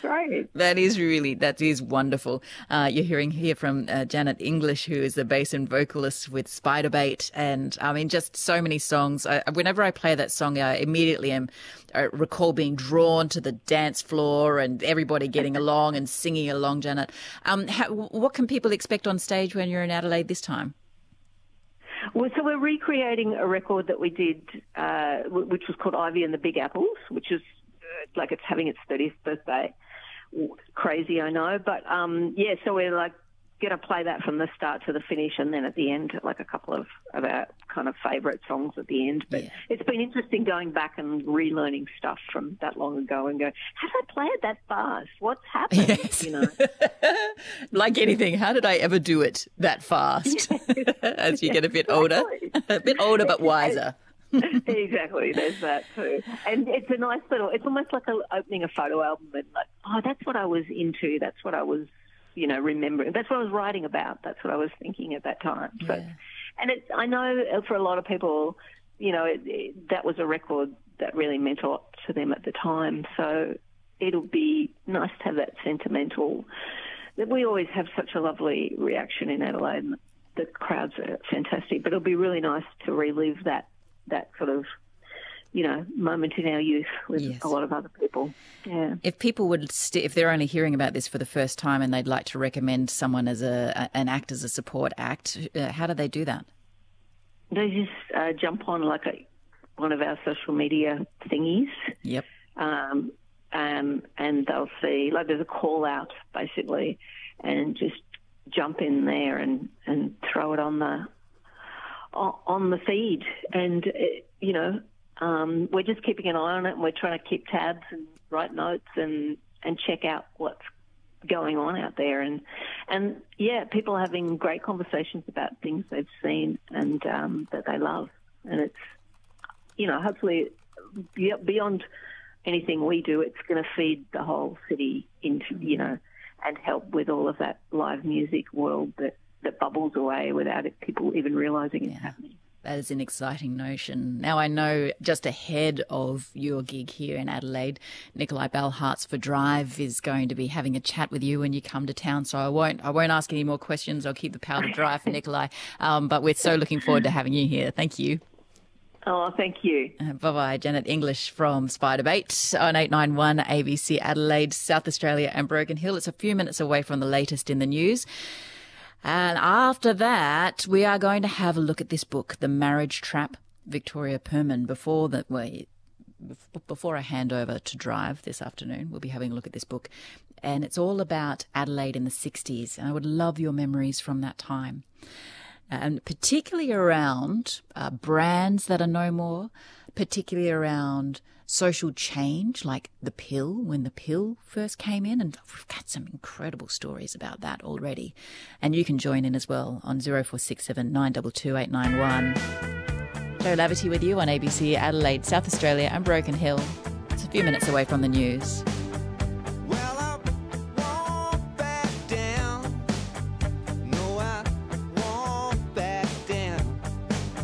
great. That is wonderful. You're hearing here from Janet English, who is the bass and vocalist with Spiderbait. And I mean, just so many songs. Whenever I play that song, I immediately recall being drawn to the dance floor and everybody getting along and singing along, Janet. What can people expect on stage when you're in Adelaide this time? Well, so we're recreating a record that we did, which was called Ivy and the Big Apples, which is like it's having its 30th birthday. Crazy, I know. But, so we're like going to play that from the start to the finish, and then at the end, like a couple of our kind of favourite songs at the end. But It's been interesting going back and relearning stuff from that long ago and go, how did I play it that fast? What's happened? Yes. You know? Like anything, how did I ever do it that fast? As you get a bit older. A bit older but wiser. Exactly, there's that too. And it's a nice it's almost like opening a photo album and like, oh, that's what I was into, that's what I was, remembering, that's what I was writing about, that's what I was thinking at that time. So, and I know for a lot of people, that was a record that really meant a lot to them at the time. So it'll be nice to have that sentimental, that we always have such a lovely reaction in Adelaide. The crowds are fantastic, but it'll be really nice to relive that sort of, moment in our youth with a lot of other people. Yeah. If people would, if they're only hearing about this for the first time and they'd like to recommend someone as an act, as a support act, how do they do that? They just jump on like one of our social media thingies. Yep. And they'll see, like there's a call out basically, and just jump in there and throw it on the feed, and we're just keeping an eye on it, and we're trying to keep tabs and write notes and check out what's going on out there, and people are having great conversations about things they've seen and that they love, and it's hopefully beyond anything we do, it's going to feed the whole city into and help with all of that live music world that bubbles away without people even realising it's happening. That is an exciting notion. Now, I know just ahead of your gig here in Adelaide, Nikolai Bell, Hearts for Drive, is going to be having a chat with you when you come to town. So I won't ask any more questions. I'll keep the powder dry for Nikolai. But we're so looking forward to having you here. Thank you. Oh, thank you. Bye-bye. Janet English from Spiderbait on 891 ABC Adelaide, South Australia and Broken Hill. It's a few minutes away from the latest in the news. And after that, we are going to have a look at this book, The Marriage Trap, Victoria Perman. Before I hand over to Drive this afternoon, we'll be having a look at this book. And it's all about Adelaide in the 60s. And I would love your memories from that time. And particularly around brands that are no more, particularly around social change, like the pill, when the pill first came in. And we've got some incredible stories about that already. And you can join in as well on 0467 922 891. Jo Laverty with you on ABC Adelaide, South Australia and Broken Hill. It's a few minutes away from the news.